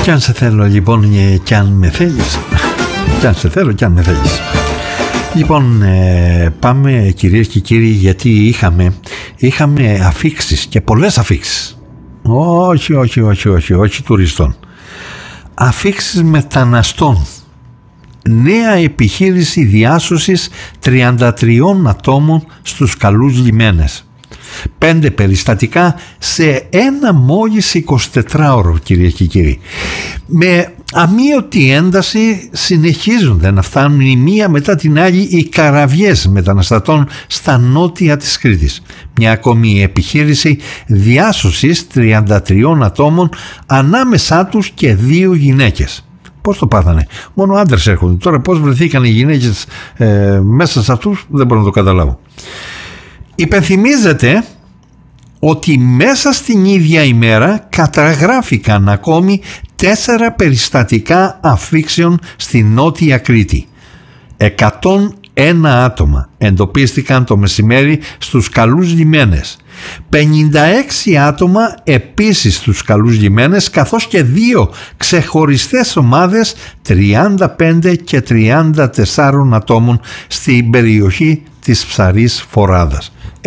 Κι αν σε θέλω λοιπόν κι αν με θέλεις. Κι αν σε θέλω κι αν με θέλεις. Λοιπόν, πάμε κυρίες και κύριοι, γιατί είχαμε αφίξεις και πολλές αφίξεις. Όχι τουριστών. Αφίξεις μεταναστών. Νέα επιχείρηση διάσωσης 33 ατόμων στους καλούς λιμένες. 5 περιστατικά σε ένα μόλις 24ωρο, κυρίες και κύριοι. Με αμείωτη ένταση συνεχίζονται να φτάνουν η μία μετά την άλλη οι καραβιές μεταναστατών στα νότια της Κρήτης. Μια ακόμη επιχείρηση διάσωσης 33 ατόμων, ανάμεσά τους και 2 γυναίκες. Πώς το πάθανε? Μόνο άντρες έρχονται. Τώρα πώς βρεθήκαν οι γυναίκες μέσα σε αυτούς δεν μπορώ να το καταλάβω. Υπενθυμίζεται ότι μέσα στην ίδια ημέρα καταγράφηκαν ακόμη 4 περιστατικά αφίξεων στη Νότια Κρήτη. 101 άτομα εντοπίστηκαν το μεσημέρι στους καλούς λιμένες. 56 άτομα επίσης στους καλούς λιμένες, καθώς και 2 ξεχωριστές ομάδες 35 και 34 ατόμων στην περιοχή της Ψαρής Φοράδας.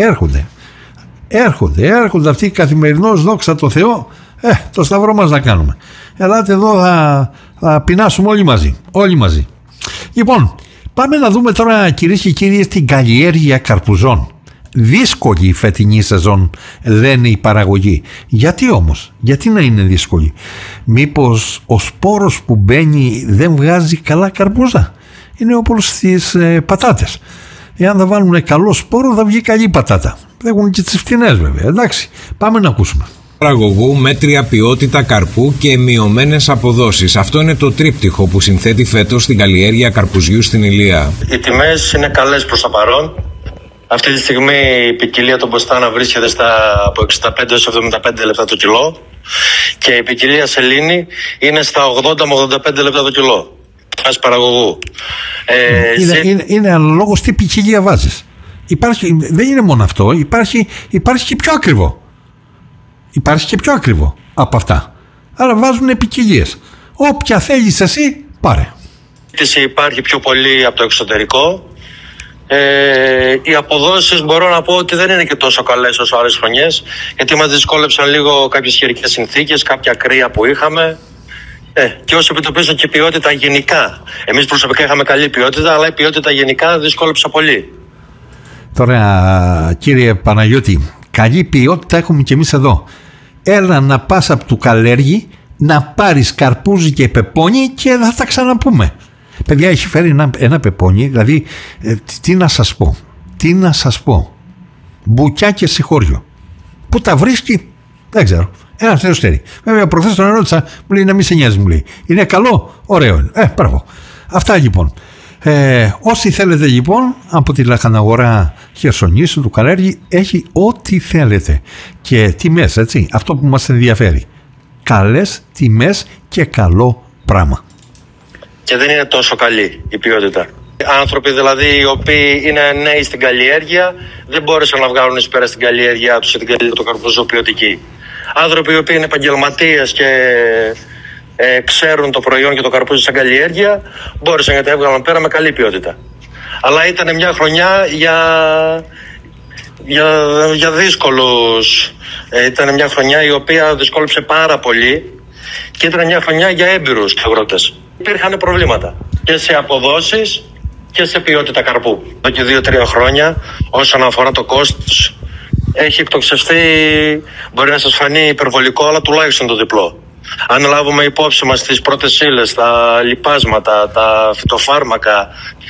Έρχονται αυτοί καθημερινώς, δόξα τω Θεώ. Το σταυρό μας να κάνουμε. Ελάτε εδώ, θα πεινάσουμε όλοι μαζί. Λοιπόν, πάμε να δούμε τώρα, κυρίες και κύριοι, την καλλιέργεια καρπουζών. Δύσκολη η φετινή σεζόν, λένε οι παραγωγοί. Γιατί όμως, γιατί να είναι δύσκολη? Μήπως ο σπόρος που μπαίνει δεν βγάζει καλά καρπούζα? Είναι όπως στις πατάτες. Εάν θα βάλουν καλό σπόρο θα βγει καλή πατάτα. Έχουν και τις φτηνές βέβαια. Εντάξει, πάμε να ακούσουμε. Παραγωγού, μέτρια ποιότητα καρπού και μειωμένες αποδόσεις. Αυτό είναι το τρίπτυχο που συνθέτει φέτος την καλλιέργεια καρπουζιού στην Ηλία. Οι τιμές είναι καλές προς το παρόν. Αυτή τη στιγμή η ποικιλία των Μποστάνα βρίσκεται από 65 έως 75 λεπτά το κιλό και η ποικιλία Σελήνη είναι στα 80 με 85 λεπτά το κιλό. Φάση παραγωγού. Είναι αναλόγως τι ποικιλία βάζεις. Δεν είναι μόνο αυτό, υπάρχει και πιο ακριβό. Υπάρχει και πιο ακριβό από αυτά. Άρα βάζουν ποικιλίες. Όποια θέλεις εσύ, πάρε. Υπάρχει πιο πολύ από το εξωτερικό. Οι αποδόσεις μπορώ να πω ότι δεν είναι και τόσο καλές όσο άλλες χρονιές, γιατί μας δυσκόλεψαν λίγο κάποιες χειρικές συνθήκες, κάποια κρύα που είχαμε. Και όσο επιτοπίζουν και η ποιότητα γενικά. Εμείς προσωπικά είχαμε καλή ποιότητα, αλλά η ποιότητα γενικά δυσκόλεψε πολύ. Τώρα, κύριε Παναγιώτη, καλή ποιότητα έχουμε και εμείς εδώ. Έλα να πας από του καλλιέργη, να πάρεις καρπούζι και πεπόνι και θα τα ξαναπούμε. Παιδιά, έχει φέρει ένα πεπόνι, δηλαδή τι να σας πω. Μπουκιά και συγχώριο. Πού τα βρίσκει, δεν ξέρω. Ένα θεοστέρι. Βέβαια, προχθές τον ερώτησα, μου λέει να μην σε νοιάζει, μου λέει. Είναι καλό, ωραίο είναι. Μπράβο. Αυτά λοιπόν. Όσοι θέλετε λοιπόν από τη λαχαναγορά Χερσονήσου του καλλιέργη, έχει ό,τι θέλετε. Και τιμές, έτσι. Αυτό που μας ενδιαφέρει. Καλές τιμές και καλό πράγμα. Και δεν είναι τόσο καλή η ποιότητα. Άνθρωποι δηλαδή οι οποίοι είναι νέοι στην καλλιέργεια δεν μπόρεσαν να βγάλουν εις πέρα στην καλλιέργειά τους και την καλλιέργεια του καρπουζού ποιοτική. Άνθρωποι οι οποίοι είναι επαγγελματίες και ξέρουν το προϊόν και το καρπούζι σαν καλλιέργεια μπόρεσαν και τα έβγαλαν πέρα με καλή ποιότητα. Αλλά ήταν μια χρονιά για δύσκολους. Ήταν μια χρονιά η οποία δυσκόλεψε πάρα πολύ και ήταν μια χρονιά για έμπειρους αγρότες. Υπήρχαν προβλήματα και σε αποδόσεις και σε ποιότητα καρπού. Εδώ και 2-3 χρόνια όσον αφορά το κόστος έχει εκτοξευθεί, μπορεί να σας φανεί υπερβολικό, αλλά τουλάχιστον το διπλό. Αν λάβουμε υπόψη μας τις πρώτες ύλες, τα λιπάσματα, τα φυτοφάρμακα.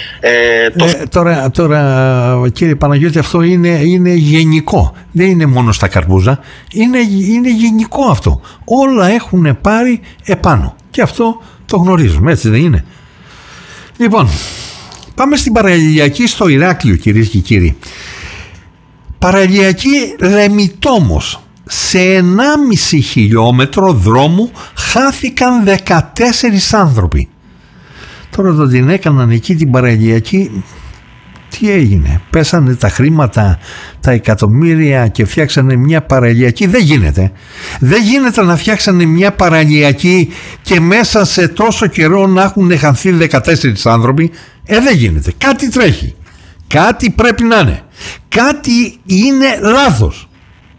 Τώρα κύριε Παναγιώτη, αυτό είναι γενικό. Δεν είναι μόνο στα καρπούζα. Είναι γενικό αυτό. Όλα έχουν πάρει επάνω. Και αυτό το γνωρίζουμε, έτσι δεν είναι? Λοιπόν, πάμε στην παραλιακή στο Ηράκλειο, κυρίες και κύριοι. Παραλιακή Λεμιτόμος. Σε 1,5 χιλιόμετρο δρόμου χάθηκαν 14 άνθρωποι. Τώρα όταν την έκαναν εκεί την παραλιακή, Τι έγινε? Πέσανε τα χρήματα, τα εκατομμύρια και φτιάξανε μια παραλιακή? Δεν γίνεται. Δεν γίνεται να φτιάξανε μια παραλιακή και μέσα σε τόσο καιρό να έχουν χανθεί 14 άνθρωποι. Δεν γίνεται. Κάτι τρέχει. Κάτι πρέπει να είναι. Κάτι είναι λάθος.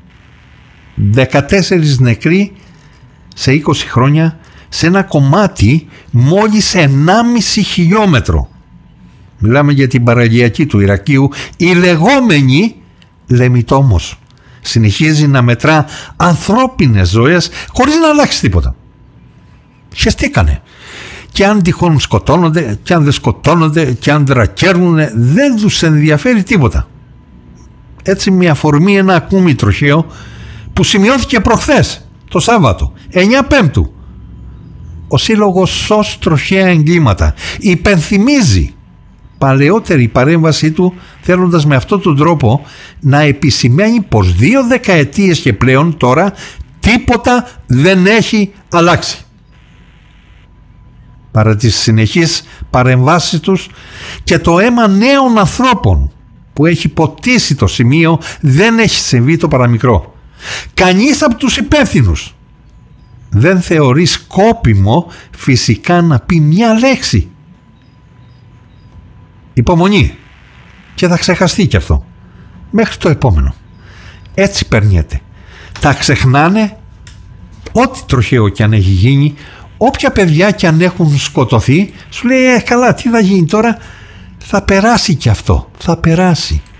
14 νεκροί σε 20 χρόνια σε ένα κομμάτι μόλις 1,5 χιλιόμετρο. Μιλάμε για την παραλιακή του Ηρακλείου, η λεγόμενη Λεμιτόμος. Συνεχίζει να μετρά ανθρώπινες ζωές χωρίς να αλλάξει τίποτα. Χεστήκανε. Και αν τυχόν σκοτώνονται, και αν δεν σκοτώνονται, και αν δρακέρνουνε, δεν τους ενδιαφέρει τίποτα. Έτσι με αφορμή ένα ακούμι τροχαίο που σημειώθηκε προχθές, το Σάββατο, 9 Πέμπτου. Ο Σύλλογος ΣΟΣ Τροχαία Εγκλήματα υπενθυμίζει παλαιότερη παρέμβασή του, θέλοντας με αυτόν τον τρόπο να επισημαίνει πως 2 δεκαετίες και πλέον τώρα τίποτα δεν έχει αλλάξει. Παρά τις συνεχείς παρεμβάσεις τους και το αίμα νέων ανθρώπων που έχει ποτίσει το σημείο, δεν έχει συμβεί το παραμικρό. Κανείς από τους υπεύθυνους δεν θεωρεί σκόπιμο φυσικά να πει μια λέξη. Υπομονή, και θα ξεχαστεί και αυτό μέχρι το επόμενο. Έτσι περνιέται. Τα ξεχνάνε ό,τι τροχαίο και αν έχει γίνει, όποια παιδιά και αν έχουν σκοτωθεί. Σου λέει καλά, τι θα γίνει τώρα? Θα περάσει και αυτό, θα περάσει.